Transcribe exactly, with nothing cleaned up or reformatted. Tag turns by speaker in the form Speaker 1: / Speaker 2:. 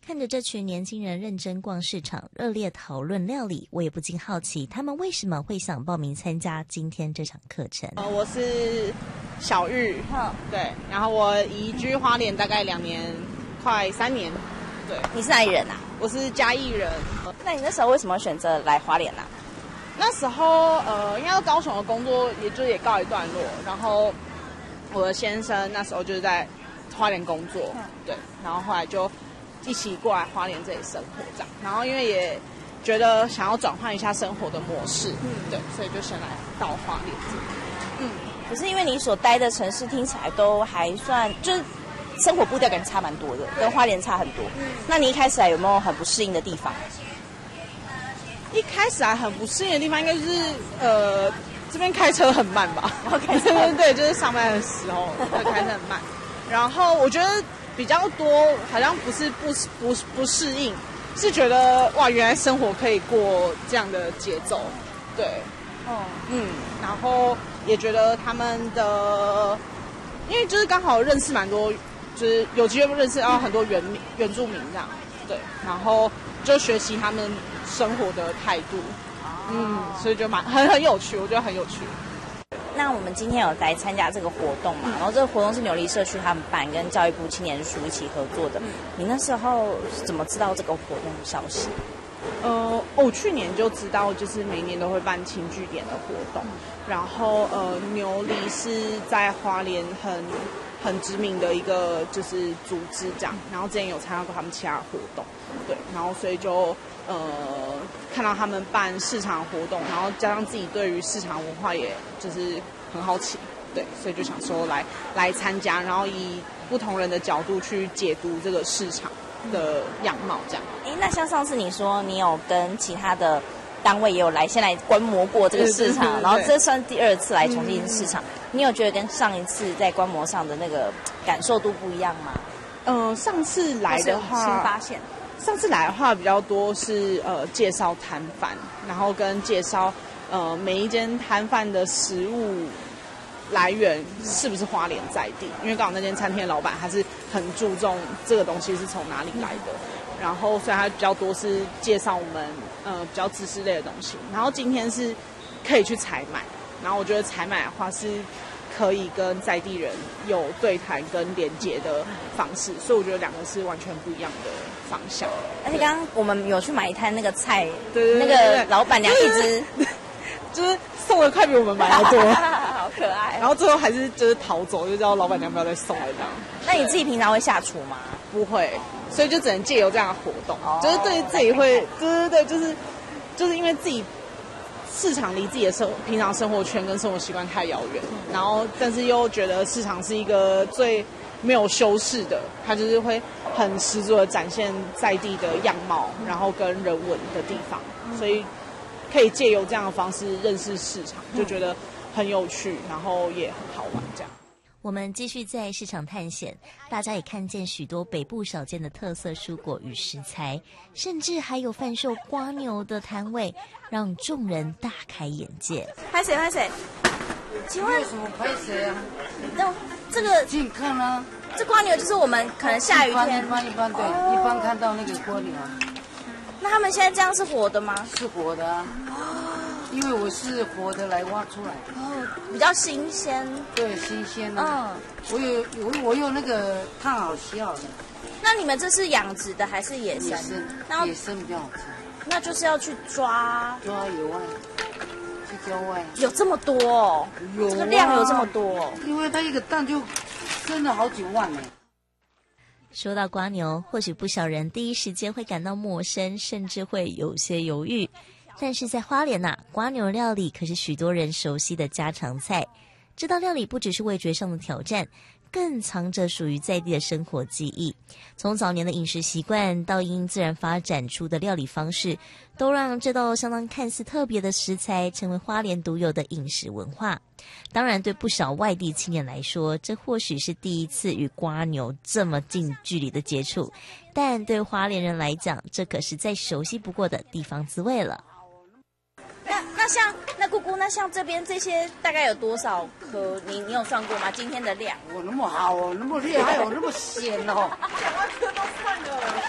Speaker 1: 看着这群年轻人认真逛市场，热烈讨论料理，我也不禁好奇，他们为什么会想报名参加今天这场课程？
Speaker 2: 呃，我是小玉，对，然后我移居花莲大概两年，快三年。对，
Speaker 3: 你是哪里人啊？
Speaker 2: 我是嘉义人。
Speaker 3: 那你那时候为什么选择来花莲啊？
Speaker 2: 那时候呃，应该高雄的工作也就也告一段落，然后我的先生那时候就是在花莲工作，对，然后后来就一起过来花莲这里生活这样，然后因为也觉得想要转换一下生活的模式，嗯，对，所以就先来到花莲这里。
Speaker 3: 嗯，可是因为你所待的城市听起来都还算，就是生活步调感觉差蛮多的，跟花莲差很多。嗯，那你一开始来有没有很不适应的地方？
Speaker 2: 一开始来很不适应的地方，应该就是呃这边开车很慢吧。
Speaker 3: 对
Speaker 2: 对对，就是上班的时候会开车很慢。然后我觉得比较多，好像不是不不不适应，是觉得哇，原来生活可以过这样的节奏。对，哦，嗯，然后也觉得他们的，因为就是刚好认识蛮多，就是有机会认识到很多原民原住民这样。对，然后就学习他们生活的态度，嗯，所以就蛮很很有趣，我觉得很有趣。
Speaker 3: 那我们今天有来参加这个活动嘛？然后这个活动是牛犁社区他们办，跟教育部青年署一起合作的。你那时候怎么知道这个活动的消息？
Speaker 2: 呃，我去年就知道，就是每年都会办轻据点的活动，然后呃，牛犁是在花莲很很知名的一个就是组织这样，然后之前有参加过他们其他活动，对，然后所以就呃看到他们办市场活动，然后加上自己对于市场文化也就是很好奇，对，所以就想说来来参加，然后以不同人的角度去解读这个市场的样貌这样。
Speaker 3: 哎，那像上次你说你有跟其他的单位也有来先来观摩过这个市场，对对对对，然后这算第二次来重庆市场，嗯，你有觉得跟上一次在观摩上的那个感受度不一样吗？
Speaker 2: 嗯、呃，上次来的话，
Speaker 3: 新发现。
Speaker 2: 上次来的话比较多是呃介绍摊贩，然后跟介绍呃每一间摊贩的食物来源是不是花莲在地，因为刚好那间餐厅的老板他是很注重这个东西是从哪里来的，然后所以他比较多是介绍我们呃比较知识类的东西，然后今天是可以去采买，然后我觉得采买的话是可以跟在地人有对谈跟连接的方式，所以我觉得两个是完全不一样的方向。
Speaker 3: 而且刚刚我们有去买一摊那个菜，
Speaker 2: 对对对对，
Speaker 3: 那个老板娘一直
Speaker 2: 就是送的快比我们买的多，
Speaker 3: 好可爱。
Speaker 2: 然后最后还是就是逃走，就叫老板娘不要再送了这样。
Speaker 3: 那你自己平常会下厨吗？
Speaker 2: 不会，所以就只能借由这样的活动，哦、就是对自己会，对对对，就是就是因为自己市场离自己的生平常生活圈跟生活习惯太遥远，然后但是又觉得市场是一个最没有修饰的，它就是会很十足的展现在地的样貌，然后跟人文的地方，所以可以借由这样的方式认识市场，就觉得很有趣，然后也很好玩这样。
Speaker 1: 我们继续在市场探险，大家也看见许多北部少见的特色蔬果与食材，甚至还有贩售蝸牛的摊位，让众人大开眼界。
Speaker 3: 拍谁拍谁？请问
Speaker 4: 有什么拍谁啊？
Speaker 3: 那这个
Speaker 4: 近看啊，
Speaker 3: 这蝸牛就是我们可能下雨天
Speaker 4: 一般一般对、哦，一般看到那个蝸牛啊。
Speaker 3: 那他们现在这样是活的吗？
Speaker 4: 是活的啊。哦。因为我是活的来挖出来的，
Speaker 3: 哦，比较新鲜。
Speaker 4: 对，新鲜的。嗯，我有我我有那个烫好洗好的。
Speaker 3: 那你们这是养殖的还是野生？
Speaker 4: 野生，野生比较好吃。
Speaker 3: 那就是要去抓
Speaker 4: 抓野外，去郊外。
Speaker 3: 有这么多哦？
Speaker 4: 有、啊，
Speaker 3: 这个量有这么多哦？
Speaker 4: 因为它一个蛋就生了好几万呢。
Speaker 1: 说到蝸牛，或许不少人第一时间会感到陌生，甚至会有些犹豫。但是在花莲呐、啊，蝸牛料理可是许多人熟悉的家常菜。这道料理不只是味觉上的挑战，更藏着属于在地的生活记忆。从早年的饮食习惯到因自然发展出的料理方式，都让这道相当看似特别的食材成为花莲独有的饮食文化。当然，对不少外地青年来说，这或许是第一次与蝸牛这么近距离的接触，但对花莲人来讲，这可是再熟悉不过的地方滋味了。
Speaker 3: 那那像那姑姑，那像这边这些大概有多少颗？你你有算过吗？今天的量？
Speaker 4: 我那么好哦，那么厉害哦，那么咸哦，
Speaker 2: 两万颗都算了。